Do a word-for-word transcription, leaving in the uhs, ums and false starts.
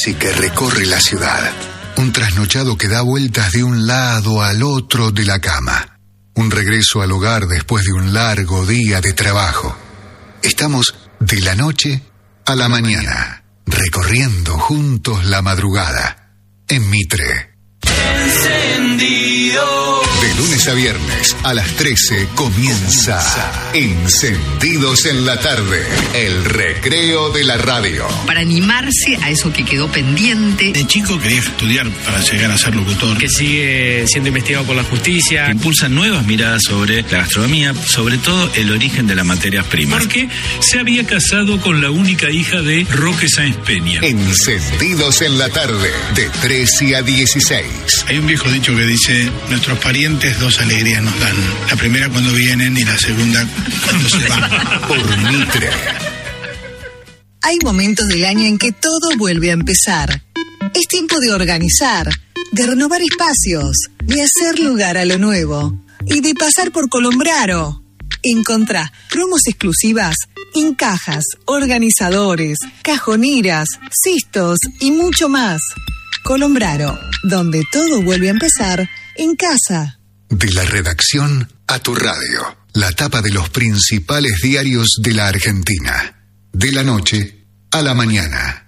taxi que recorre la ciudad. Un trasnochado que da vueltas de un lado al otro de la cama. Un regreso al hogar después de un largo día de trabajo. Estamos de la noche a la mañana, recorriendo juntos la madrugada. En Mitre. Encendido. De lunes a viernes a las trece comienza Encendidos en la tarde, el recreo de la radio. Para animarse a eso que quedó pendiente. De chico quería estudiar para llegar a ser locutor. Que sigue siendo investigado por la justicia. Que impulsa nuevas miradas sobre la gastronomía, sobre todo el origen de las materias primas. Porque se había casado con la única hija de Roque Sáenz Peña. Encendidos en la tarde, de trece a dieciséis. Hay un viejo dicho que dice, nuestros parientes dos alegrías nos dan. La primera cuando vienen y la segunda cuando se van. Por Mitre. Hay momentos del año en que todo vuelve a empezar. Es tiempo de organizar, de renovar espacios, de hacer lugar a lo nuevo y de pasar por Colombraro. Encontrá promos exclusivas en cajas, organizadores, cajoneras, cistos y mucho más. Colombraro, donde todo vuelve a empezar en casa. De la redacción a tu radio. La tapa de los principales diarios de la Argentina. De la noche a la mañana.